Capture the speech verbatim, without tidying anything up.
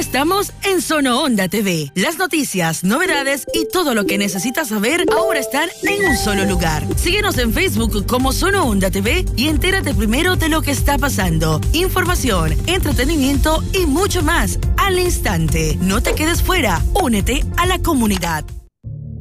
estamos en Sono Onda T V. Las noticias, novedades y todo lo que necesitas saber ahora están en un solo lugar. Síguenos en Facebook como Sono Onda T V y entérate primero de lo que está pasando. Información, entretenimiento y mucho más al instante. No te quedes fuera. Únete a la comunidad.